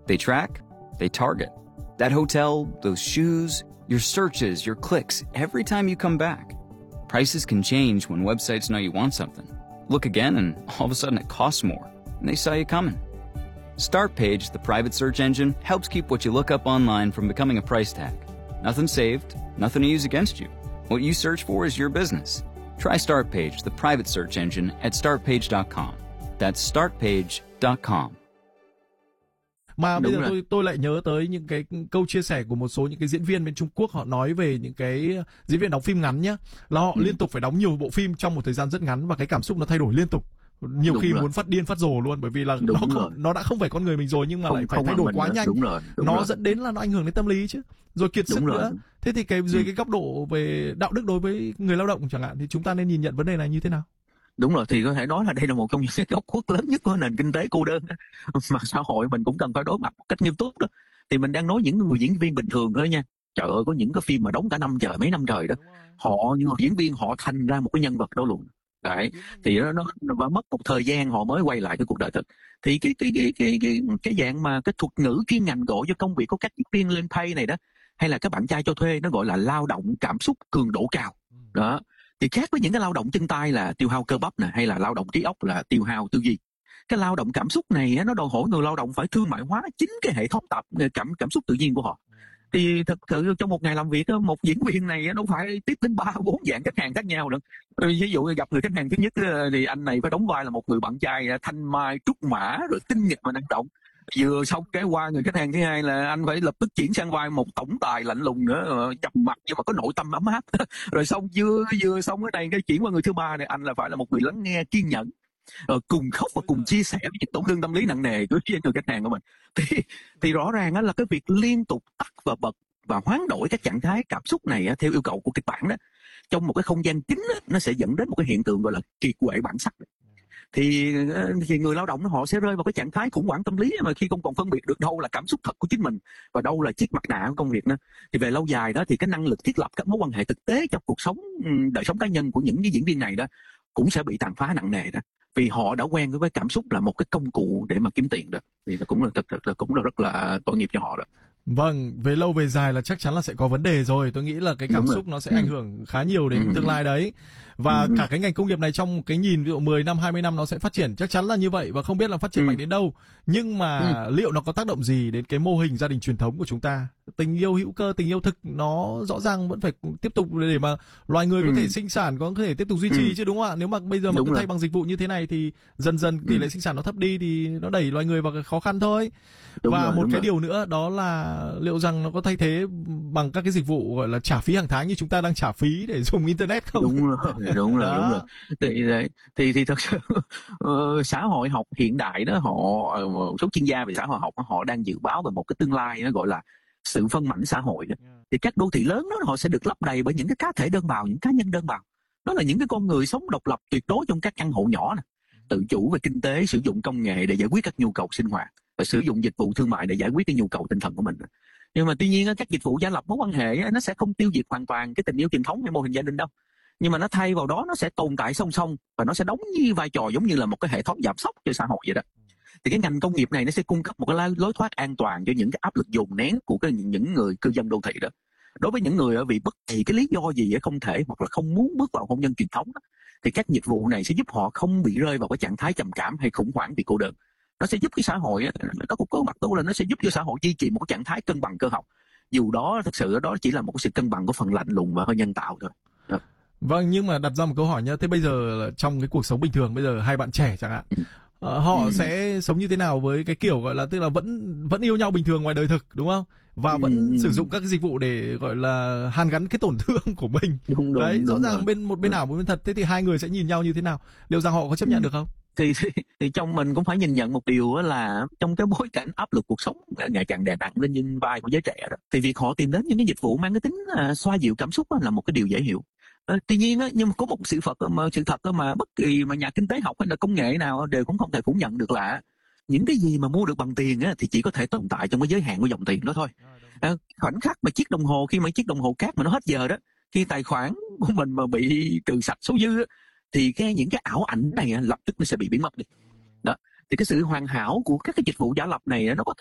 They track, they target. That hotel, those shoes, your searches, your clicks, every time you come back. Prices can change when websites know you want something. Look again and all of a sudden it costs more, and they saw you coming. Startpage, the private search engine, helps keep what you look up online from becoming a price tag. Nothing saved, nothing to use against you. What you search for is your business. Try Startpage, the private search engine, at startpage.com. That's startpage.com. Mà bây giờ tôi lại nhớ tới những cái câu chia sẻ của một số những cái diễn viên bên Trung Quốc, họ nói về những cái diễn viên đóng phim ngắn nhá, là họ liên tục phải đóng nhiều bộ phim trong một thời gian rất ngắn và cái cảm xúc nó thay đổi liên tục. Nhiều khi muốn phát điên phát rồ luôn, bởi vì là nó đã không phải con người mình rồi nhưng mà lại phải thay đổi quá nhanh. Nó dẫn đến là nó ảnh hưởng đến tâm lý chứ. Rồi kiệt sức nữa. Thế thì dưới cái góc độ về đạo đức đối với người lao động chẳng hạn thì chúng ta nên nhìn nhận vấn đề này như thế nào? Đúng rồi, thì có thể nói là đây là một trong những cái góc khuất lớn nhất của nền kinh tế cô đơn mà xã hội mình cũng cần phải đối mặt một cách nghiêm túc đó. Thì mình đang nói những người diễn viên bình thường thôi nha. Trời ơi, có những cái phim mà đóng cả năm trời, mấy năm trời đó, những người diễn viên họ thành ra một cái nhân vật đó luôn. Đấy, thì nó mất một thời gian họ mới quay lại cái cuộc đời thực. Thì cái dạng mà cái thuật ngữ chuyên ngành gọi cho công việc có cách riêng lên pay này đó, hay là các bạn trai cho thuê, nó gọi là lao động cảm xúc cường độ cao đó. Thì khác với những cái lao động chân tay là tiêu hao cơ bắp nè, hay là lao động trí óc là tiêu hao tư duy. Cái lao động cảm xúc này nó đòi hỏi người lao động phải thương mại hóa chính cái hệ thống cảm xúc tự nhiên của họ. Thì thật sự trong một ngày làm việc, một diễn viên này nó phải tiếp đến 3-4 dạng khách hàng khác nhau nữa. Ví dụ gặp người khách hàng thứ nhất thì anh này phải đóng vai là một người bạn trai thanh mai trúc mã rồi tinh nghịch và năng động. Vừa xong cái qua người khách hàng thứ hai là anh phải lập tức chuyển sang vai một tổng tài lạnh lùng nữa, trầm mặc nhưng mà có nội tâm ấm áp. Rồi xong vừa xong cái này cái chuyển qua người thứ ba này, anh là phải là một người lắng nghe kiên nhẫn, cùng khóc và cùng chia sẻ với những tổn thương tâm lý nặng nề của người khách hàng của mình. Thì rõ ràng là cái việc liên tục tắt và bật và hoán đổi các trạng thái cảm xúc này theo yêu cầu của kịch bản đó, trong một cái không gian kín nó sẽ dẫn đến một cái hiện tượng gọi là kiệt quệ bản sắc. Thì người lao động họ sẽ rơi vào cái trạng thái khủng hoảng tâm lý mà khi không còn phân biệt được đâu là cảm xúc thật của chính mình và đâu là chiếc mặt nạ của công việc nữa. Thì về lâu dài đó thì cái năng lực thiết lập các mối quan hệ thực tế trong cuộc sống, đời sống cá nhân của những cái diễn viên này đó cũng sẽ bị tàn phá nặng nề đó, vì họ đã quen với cảm xúc là một cái công cụ để mà kiếm tiền đó. Thì cũng là cũng là rất là tội nghiệp cho họ đó. Vâng, về lâu về dài là chắc chắn là sẽ có vấn đề rồi. Tôi nghĩ là cái cảm xúc nó sẽ ảnh hưởng khá nhiều đến tương lai đấy. Và cả cái ngành công nghiệp này trong cái nhìn ví dụ 10 năm, 20 năm nó sẽ phát triển, chắc chắn là như vậy và không biết là phát triển mạnh đến đâu. Nhưng mà liệu nó có tác động gì đến cái mô hình gia đình truyền thống của chúng ta? Tình yêu hữu cơ, tình yêu thực nó rõ ràng vẫn phải tiếp tục để mà loài người có thể sinh sản, có thể tiếp tục duy trì chứ, đúng không ạ? Nếu mà bây giờ mà cứ thay bằng dịch vụ như thế này thì dần dần tỷ lệ sinh sản nó thấp đi thì nó đẩy loài người vào cái khó khăn thôi. Và một cái điều nữa đó là liệu rằng nó có thay thế bằng các cái dịch vụ gọi là trả phí hàng tháng như chúng ta đang trả phí để dùng internet không? Đúng rồi. Thì thật sự xã hội học hiện đại đó, một số chuyên gia về xã hội học họ đang dự báo về một cái tương lai nó gọi là sự phân mảnh xã hội đó. Thì các đô thị lớn đó họ sẽ được lấp đầy bởi những cái cá thể đơn bào, những cá nhân đơn bào. Đó là những cái con người sống độc lập tuyệt đối trong các căn hộ nhỏ này, tự chủ về kinh tế, sử dụng công nghệ để giải quyết các nhu cầu sinh hoạt và sử dụng dịch vụ thương mại để giải quyết cái nhu cầu tinh thần của mình. Nhưng mà tuy nhiên các dịch vụ giả lập mối quan hệ nó sẽ không tiêu diệt hoàn toàn cái tình yêu truyền thống hay mô hình gia đình đâu. Nhưng mà nó thay vào đó nó sẽ tồn tại song song và nó sẽ đóng như vai trò giống như là một cái hệ thống giảm sóc cho xã hội vậy đó. Thì cái ngành công nghiệp này nó sẽ cung cấp một cái lối thoát an toàn cho những cái áp lực dồn nén của những người cư dân đô thị đó. Đối với những người vì bất kỳ cái lý do gì không thể hoặc là không muốn bước vào hôn nhân truyền thống đó, thì các dịch vụ này sẽ giúp họ không bị rơi vào cái trạng thái trầm cảm hay khủng hoảng vì cô đơn. Nó sẽ giúp cái xã hội, nó có mặt tốt là nó sẽ giúp cho xã hội duy trì một cái trạng thái cân bằng cơ học. Dù đó thực sự đó chỉ là một cái sự cân bằng của phần lạnh lùng và hơi nhân tạo thôi. Đó. Vâng, nhưng mà đặt ra một câu hỏi nhá, thế bây giờ trong cái cuộc sống bình thường bây giờ hai bạn trẻ chẳng hạn, họ sẽ sống như thế nào với cái kiểu gọi là tức là vẫn yêu nhau bình thường ngoài đời thực, đúng không? Và vẫn sử dụng các cái dịch vụ để gọi là hàn gắn cái tổn thương của mình. Đúng, rõ ràng một bên ảo một bên thật, thế thì hai người sẽ nhìn nhau như thế nào? Liệu rằng họ có chấp nhận được không? Thì trong mình cũng phải nhìn nhận một điều là trong cái bối cảnh áp lực cuộc sống ngày càng đè nặng lên trên vai của giới trẻ đó, thì việc họ tìm đến những cái dịch vụ mang cái tính xoa dịu cảm xúc là một cái điều dễ hiểu. Tuy nhiên nhưng mà có một sự thật mà bất kỳ mà nhà kinh tế học hay là công nghệ nào đều cũng không thể phủ nhận được là những cái gì mà mua được bằng tiền thì chỉ có thể tồn tại trong cái giới hạn của dòng tiền đó thôi. Khoảnh khắc mà khi mà chiếc đồng hồ cát mà nó hết giờ đó, khi tài khoản của mình mà bị trừ sạch số dư thì những cái ảo ảnh này lập tức nó sẽ bị biến mất đi. Đó. Thì cái sự hoàn hảo của các cái dịch vụ giả lập này nó có thể